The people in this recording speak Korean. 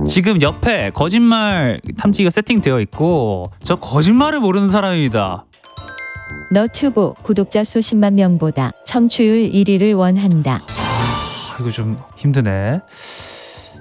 지금 옆에 거짓말 탐지기가 세팅되어 있고 저 거짓말을 모르는 사람입니다. 너튜브 구독자 수 10만 명보다 청취율 1위를 원한다. 이거 좀 힘드네.